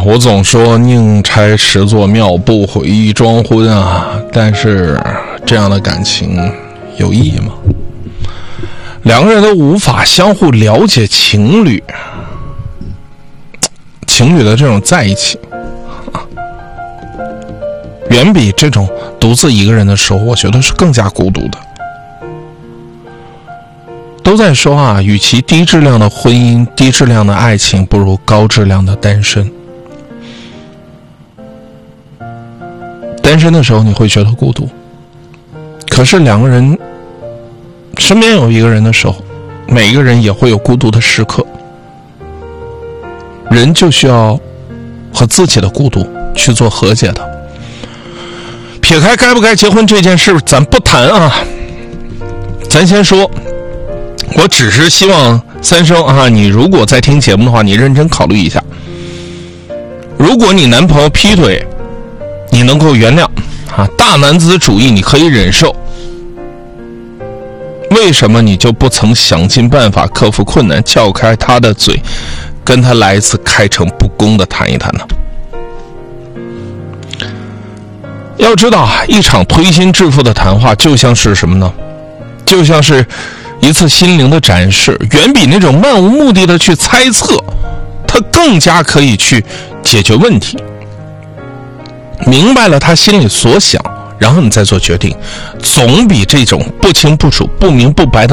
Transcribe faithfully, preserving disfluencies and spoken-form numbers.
我总说宁拆十座庙，不毁一桩婚啊，但是这样的感情有意义吗？两个人都无法相互了解情侣，情侣的这种在一起远比这种独自一个人的时候，我觉得是更加孤独的。都在说啊，与其低质量的婚姻、低质量的爱情，不如高质量的单身。单身的时候你会觉得孤独，可是两个人身边有一个人的时候，每一个人也会有孤独的时刻。人就需要和自己的孤独去做和解的。撇开该不该结婚这件事咱不谈啊，咱先说，我只是希望三生啊，你如果在听节目的话，你认真考虑一下，如果你男朋友劈腿你能够原谅啊，大男子主义你可以忍受，为什么你就不曾想尽办法克服困难，撬开他的嘴，跟他来一次开诚布公的谈一谈呢？要知道啊，一场推心置腹的谈话就像是什么呢？就像是一次心灵的展示，远比那种漫无目的的去猜测，它更加可以去解决问题。明白了他心里所想，然后你再做决定，总比这种不清不楚、不明不白的